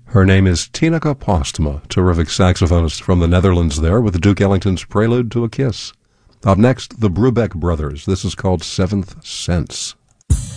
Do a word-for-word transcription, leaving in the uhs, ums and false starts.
Her name is Tineke Postma, terrific saxophonist from the Netherlands there, with Duke Ellington's Prelude to a Kiss. Up next, the Brubeck Brothers. This is called Seventh Sense.